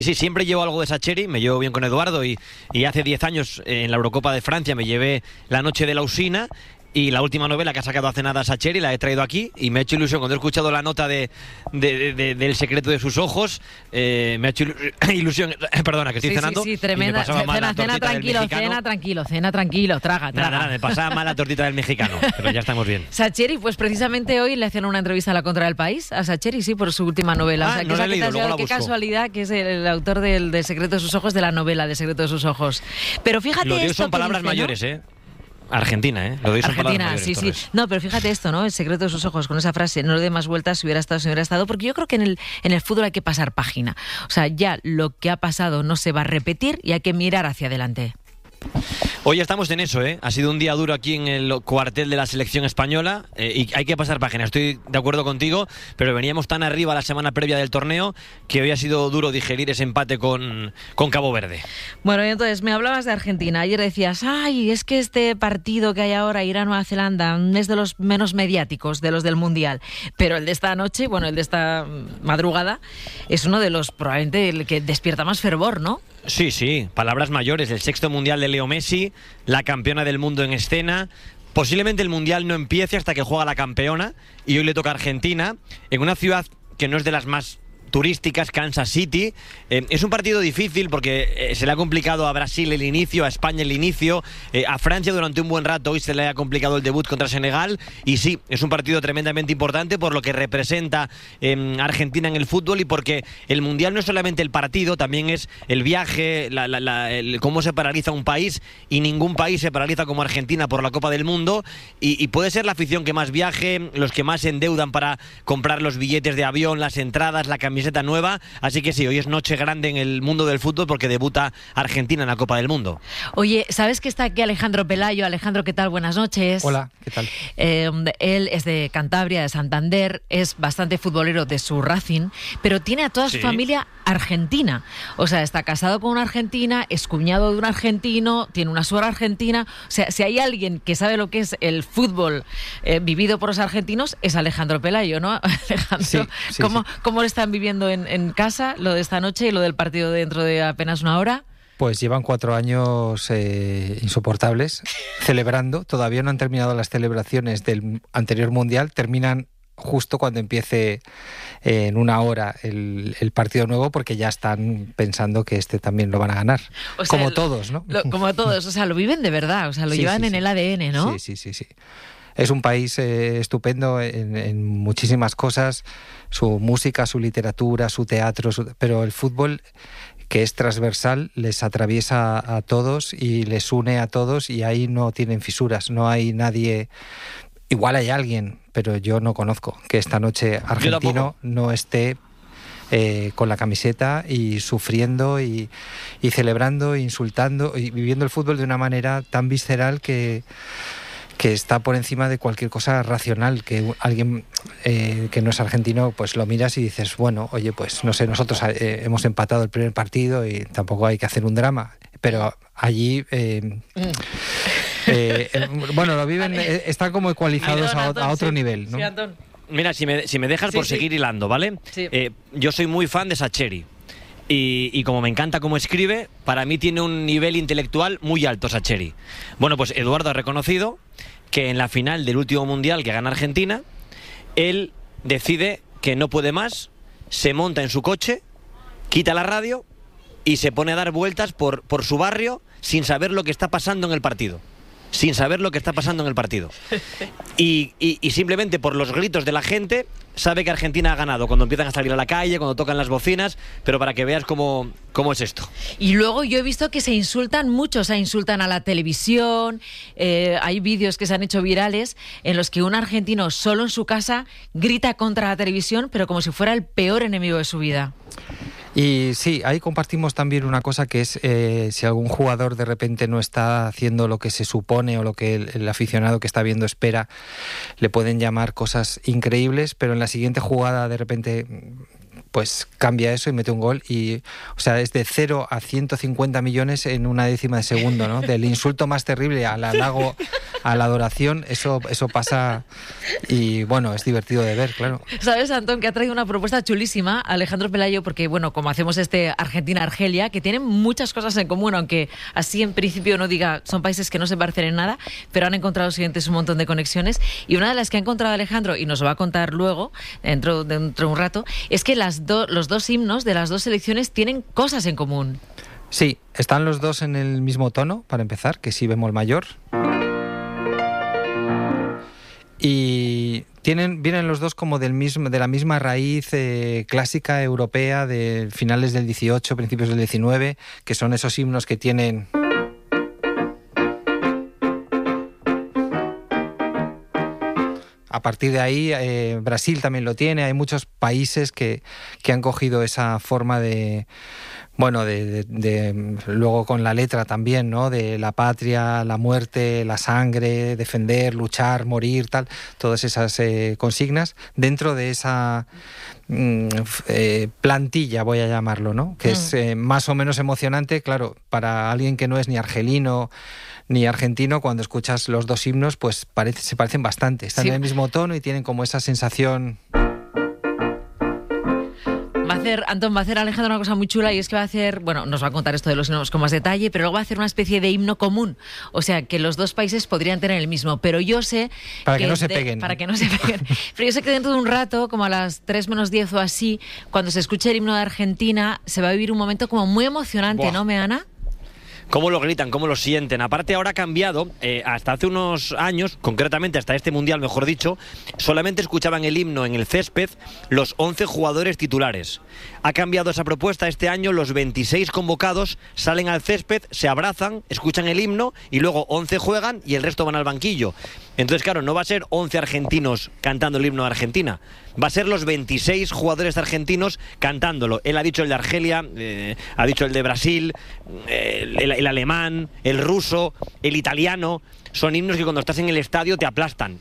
Sí, siempre llevo algo de Sacheri, me llevo bien con Eduardo y hace 10 años en la Eurocopa de Francia me llevé La noche de la usina. Y la última novela que ha sacado hace nada Sacheri la he traído aquí y me ha hecho ilusión. Cuando he escuchado la nota del secreto de sus ojos, me ha hecho ilusión. Perdona, que estoy cenando. Sí, tremenda. Cena tranquilo, traga. Nada, me pasaba mal la tortita del mexicano, pero ya estamos bien. Sacheri, pues precisamente hoy le hacen una entrevista a La Contra del País, a Sacheri, sí, por su última novela. O sea, no la he leído, luego la qué busco. Casualidad que es el autor del Secreto de sus ojos, de la novela de Secreto de sus ojos. Pero fíjate Lo de hoy esto son palabras que dice, mayores, ¿no? ¿eh? Argentina, Lo de hoy son palabras mayores, sí. Torres. No, pero fíjate esto, ¿no? El secreto de sus ojos, con esa frase, no le dé más vueltas si hubiera estado, porque yo creo que en el fútbol hay que pasar página. O sea, ya lo que ha pasado no se va a repetir y hay que mirar hacia adelante. Hoy estamos en eso, Ha sido un día duro aquí en el cuartel de la selección española y hay que pasar página. Estoy de acuerdo contigo, pero veníamos tan arriba la semana previa del torneo que hoy ha sido duro digerir ese empate con Cabo Verde. Bueno, y entonces me hablabas de Argentina. Ayer decías, es que este partido que hay ahora, Irán-Nueva Zelanda, es de los menos mediáticos, de los del Mundial. Pero el de esta noche, el de esta madrugada, es uno de los, probablemente, el que despierta más fervor, ¿no? Sí, palabras mayores. El 6º Mundial de Leo Messi, la campeona del mundo en escena. Posiblemente el Mundial no empiece hasta que juega la campeona y hoy le toca a Argentina, en una ciudad que no es de las más turísticas, Kansas City. Es un partido difícil porque se le ha complicado a Brasil el inicio, a España el inicio, a Francia durante un buen rato hoy se le ha complicado el debut contra Senegal y sí, es un partido tremendamente importante por lo que representa Argentina en el fútbol y porque el Mundial no es solamente el partido, también es el viaje, cómo se paraliza un país y ningún país se paraliza como Argentina por la Copa del Mundo y puede ser la afición que más viaje, los que más se endeudan para comprar los billetes de avión, las entradas, la camiseta nueva, así que sí, hoy es noche grande en el mundo del fútbol porque debuta Argentina en la Copa del Mundo. Oye, ¿sabes que está aquí Alejandro Pelayo? Alejandro, ¿qué tal? Buenas noches. Hola, ¿qué tal? Él es de Cantabria, de Santander, es bastante futbolero de su Racing, pero tiene a toda su familia argentina. O sea, está casado con una argentina, es cuñado de un argentino, tiene una suegra argentina. O sea, si hay alguien que sabe lo que es el fútbol vivido por los argentinos, es Alejandro Pelayo, ¿no? Alejandro, Sí. ¿Cómo lo están viviendo en casa, lo de esta noche y lo del partido dentro de apenas una hora? Pues llevan 4 años insoportables, celebrando. Todavía no han terminado las celebraciones del anterior Mundial. Terminan justo cuando empiece en una hora el partido nuevo, porque ya están pensando que este también lo van a ganar. O sea, como todos, ¿no? Como todos, o sea, lo viven de verdad, o sea, lo llevan en el ADN, ¿no? Sí. Es un país estupendo en muchísimas cosas, su música, su literatura, su teatro, pero el fútbol, que es transversal, les atraviesa a todos y les une a todos y ahí no tienen fisuras, no hay nadie. Igual hay alguien, pero yo no conozco que esta noche argentino no esté con la camiseta y sufriendo y celebrando, insultando y viviendo el fútbol de una manera tan visceral que está por encima de cualquier cosa racional, que alguien que no es argentino, pues lo miras y dices, bueno, oye, pues no sé, nosotros hemos empatado el primer partido y tampoco hay que hacer un drama, pero allí lo viven, están como ecualizados a otro nivel, ¿no? Sí, Antón. Mira, si me dejas por seguir hilando, ¿vale? Sí. Yo soy muy fan de Sacheri. Y como me encanta cómo escribe, para mí tiene un nivel intelectual muy alto Sacheri. Bueno, pues Eduardo ha reconocido que en la final del último Mundial que gana Argentina, él decide que no puede más, se monta en su coche, quita la radio y se pone a dar vueltas por su barrio sin saber lo que está pasando en el partido. Y simplemente por los gritos de la gente sabe que Argentina ha ganado cuando empiezan a salir a la calle, cuando tocan las bocinas, pero para que veas cómo es esto. Y luego yo he visto que se insultan mucho, o sea, insultan a la televisión, hay vídeos que se han hecho virales en los que un argentino solo en su casa grita contra la televisión, pero como si fuera el peor enemigo de su vida. Y sí, ahí compartimos también una cosa que es si algún jugador de repente no está haciendo lo que se supone o lo que el aficionado que está viendo espera, le pueden llamar cosas increíbles, pero en la siguiente jugada de repente pues cambia eso y mete un gol. Y, o sea, es de 0 a 150 millones en una décima de segundo, ¿no? Del insulto más terrible al halago, a la adoración, eso pasa y, bueno, es divertido de ver, claro. ¿Sabes, Antón, que ha traído una propuesta chulísima Alejandro Pelayo? Porque, bueno, como hacemos Argentina-Argelia, que tienen muchas cosas en común, aunque así en principio no diga, son países que no se parecen en nada, pero han encontrado los siguientes un montón de conexiones. Y una de las que ha encontrado Alejandro, y nos lo va a contar luego, dentro de un rato, es que los dos himnos de las dos selecciones tienen cosas en común. Sí, están los dos en el mismo tono, para empezar, que es si bemol mayor. Y vienen los dos como de la misma raíz clásica europea de finales del 18, principios del 19, que son esos himnos que tienen... A partir de ahí, Brasil también lo tiene. Hay muchos países que han cogido esa forma de... Bueno, luego con la letra también, ¿no? De la patria, la muerte, la sangre, defender, luchar, morir, tal. Todas esas consignas dentro de esa plantilla, voy a llamarlo, ¿no? Que es más o menos emocionante, claro, para alguien que no es ni argelino ni argentino, cuando escuchas los dos himnos, pues se parecen bastante. Están en el mismo tono y tienen como esa sensación... Antón, va a hacer Alejandro una cosa muy chula, y es que va a hacer, bueno, nos va a contar esto de los himnos con más detalle, pero luego va a hacer una especie de himno común. O sea, que los dos países podrían tener el mismo, pero yo sé... Para que no se peguen. Pero yo sé que dentro de un rato, como a las 3 menos 10 o así, cuando se escuche el himno de Argentina, se va a vivir un momento como muy emocionante. Buah. ¿No, Meana? Cómo lo gritan, cómo lo sienten. Aparte, ahora ha cambiado. Hasta hace unos años, concretamente hasta este Mundial, mejor dicho, solamente escuchaban el himno en el césped los 11 jugadores titulares. Ha cambiado esa propuesta. Este año los 26 convocados salen al césped, se abrazan, escuchan el himno y luego 11 juegan y el resto van al banquillo. Entonces, claro, no va a ser 11 argentinos cantando el himno de Argentina. Va a ser los 26 jugadores argentinos cantándolo. Él ha dicho el de Argelia, ha dicho el de Brasil, el alemán, el ruso, el italiano. Son himnos que cuando estás en el estadio te aplastan.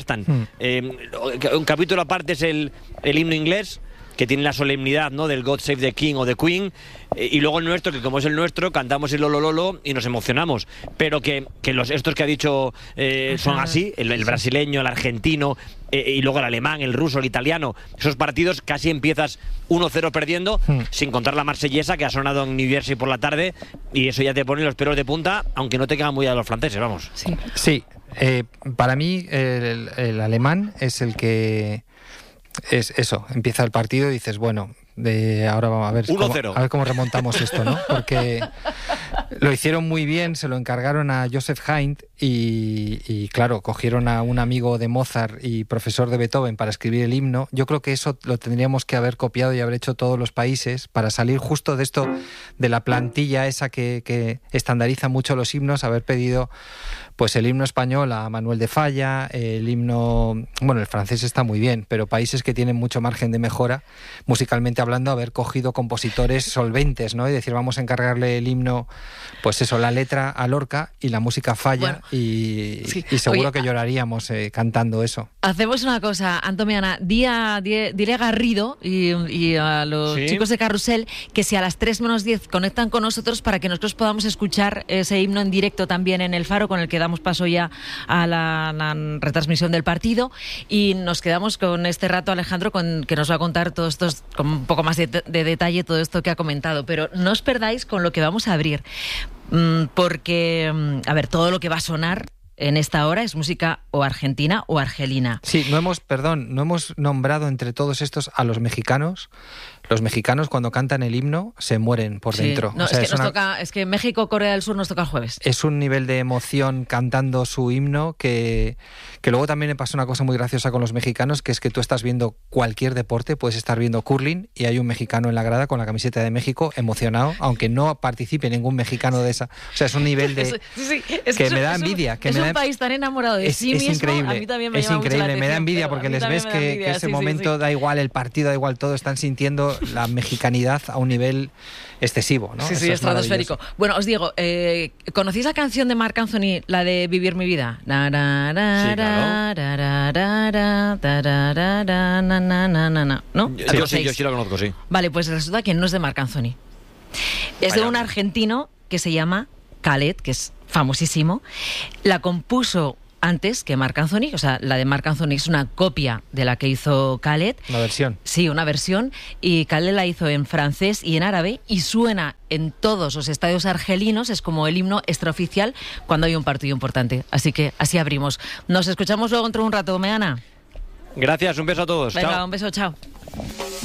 Un capítulo aparte es el himno inglés, que tiene la solemnidad, ¿no?, del God Save the King o the Queen, y luego el nuestro, que como es el nuestro, cantamos el Lolo Lolo y nos emocionamos. Pero que estos que ha dicho son así, el brasileño, el argentino, y luego el alemán, el ruso, el italiano. Esos partidos casi empiezas 1-0 perdiendo, sin contar la marsellesa que ha sonado en New Jersey por la tarde, y eso ya te pone los pelos de punta, aunque no te quedan muy a los franceses, vamos. Sí. Para mí el alemán es el que... Es eso, empieza el partido y dices, bueno, ahora vamos a ver cómo remontamos esto, ¿no? Porque lo hicieron muy bien, se lo encargaron a Joseph Haydn y claro, cogieron a un amigo de Mozart y profesor de Beethoven para escribir el himno. Yo creo que eso lo tendríamos que haber copiado y haber hecho todos los países para salir justo de esto, de la plantilla esa que estandariza mucho los himnos, haber pedido pues el himno español a Manuel de Falla, el himno, bueno, el francés está muy bien, pero países que tienen mucho margen de mejora, musicalmente hablando, haber cogido compositores solventes, ¿no? Y decir, vamos a encargarle el himno, pues eso, la letra a Lorca y la música Falla, bueno, y seguro que lloraríamos cantando eso. Hacemos una cosa, Antomiana, diré a Garrido y a los chicos de Carrusel que si a las 3 menos 10 conectan con nosotros para que nosotros podamos escuchar ese himno en directo también en El Faro, con el que damos paso ya a la retransmisión del partido, y nos quedamos con este rato, Alejandro, que nos va a contar todo esto con un poco más de detalle, todo esto que ha comentado, pero no os perdáis con lo que vamos a abrir, porque, a ver, todo lo que va a sonar en esta hora es música o argentina o argelina. Sí, no hemos nombrado entre todos estos a los mexicanos. Los mexicanos, cuando cantan el himno, se mueren por dentro. No, o sea, es que México, Corea del Sur nos toca el jueves. Es un nivel de emoción cantando su himno que luego también me pasa una cosa muy graciosa con los mexicanos, que es que tú estás viendo cualquier deporte, puedes estar viendo curling y hay un mexicano en la grada con la camiseta de México emocionado, aunque no participe ningún mexicano de esa. O sea, es un nivel de que me da envidia. Es un país tan enamorado de sí mismo. Increíble. A mí también me es llama increíble, mucho la atención, me da envidia porque les ves que ese momento da igual el partido, da igual todo, están sintiendo la mexicanidad a un nivel excesivo, ¿no? Sí, Eso sí, es estratosférico. maravilloso. Bueno, os digo, ¿conocéis la canción de Marc Anthony, la de Vivir mi vida? Sí, claro. ¿No? ¿La Yo conocéis? sí la conozco, sí. Vale, pues resulta que no es de Marc Anthony. Es de Vaya. un argentino que se llama Khaled, que es famosísimo. La compuso antes que Marc Anthony, o sea, la de Marc Anthony es una copia de la que hizo Khaled. Una versión. Sí, una versión. Y Khaled la hizo en francés y en árabe y suena en todos los estadios argelinos. Es como el himno extraoficial cuando hay un partido importante. Así que así abrimos. Nos escuchamos luego dentro de un rato, Meana. Gracias, un beso a todos. Venga, Chao. un beso, chao.